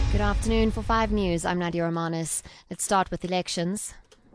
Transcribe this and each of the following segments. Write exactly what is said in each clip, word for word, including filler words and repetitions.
Good afternoon. For five News, I'm Nadia Romanis. Let's start with elections.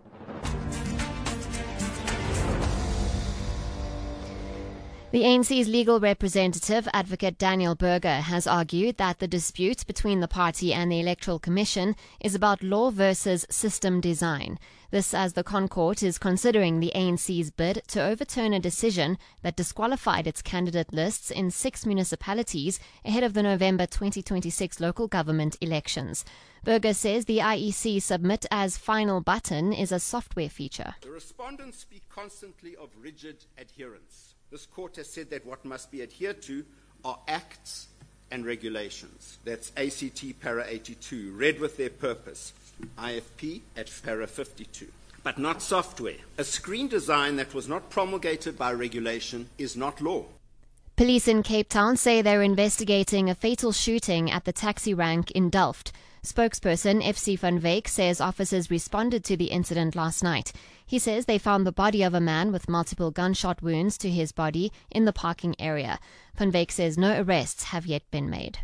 The A N C's legal representative, Advocate Daniel Berger, has argued that the dispute between the party and the Electoral Commission is about law versus system design. This as the ConCourt is considering the A N C's bid to overturn a decision that disqualified its candidate lists in six municipalities ahead of the November twenty twenty-six local government elections. Berger says the I E C submit as final button is a software feature. The respondents speak constantly of rigid adherence. This court has said that what must be adhered to are acts and regulations. That's A C T para eighty-two, read with their purpose, I F P at para fifty-two. But not software. A screen design that was not promulgated by regulation is not law. Police in Cape Town say they're investigating a fatal shooting at the taxi rank in Delft. Spokesperson F C van Wyk says officers responded to the incident last night. He says they found the body of a man with multiple gunshot wounds to his body in the parking area. Van Wyk says no arrests have yet been made.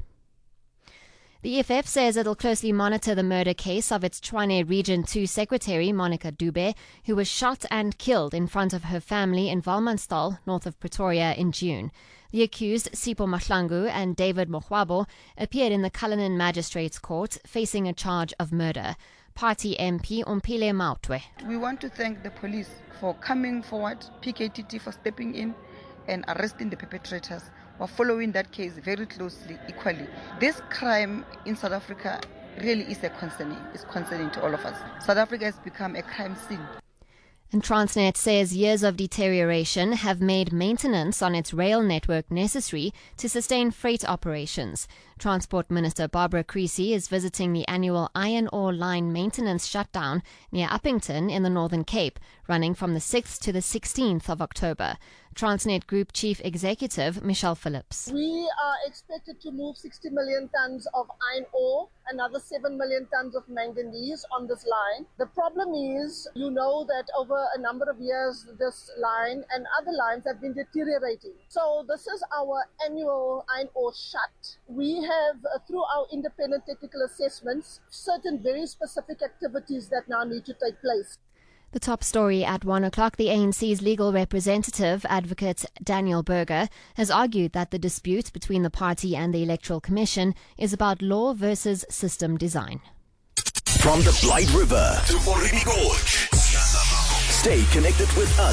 The E F F says it'll closely monitor the murder case of its Tshwane Region two Secretary, Monica Dube, who was shot and killed in front of her family in Walmanstal, north of Pretoria, in June. The accused, Sipho Mahlangu and David Mohwabo, appeared in the Cullinan Magistrates Court facing a charge of murder. Party M P Umpile Mautwe. We want to thank the police for coming forward, P K T T for stepping in and arresting the perpetrators. We're following that case very closely, equally. This crime in South Africa really is a concerning. It's concerning to all of us. South Africa has become a crime scene. And Transnet says years of deterioration have made maintenance on its rail network necessary to sustain freight operations. Transport Minister Barbara Creecy is visiting the annual iron ore line maintenance shutdown near Uppington in the Northern Cape, running from the sixth to the sixteenth of October. Transnet Group Chief Executive Michelle Phillips. We are expected to move sixty million tons of iron ore, another seven million tons of manganese on this line. The problem is, you know that over a number of years, this line and other lines have been deteriorating. So this is our annual iron ore shut. We have, uh, through our independent technical assessments, certain very specific activities that now need to take place. The top story at one o'clock, the A N C's legal representative, Advocate Daniel Berger, has argued that the dispute between the party and the Electoral Commission is about law versus system design. From the Blight River to Morimi Gorge, stay connected with us.